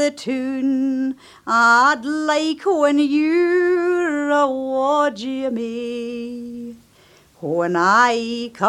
the tune I'd like when you're awa', Jimmy. When I come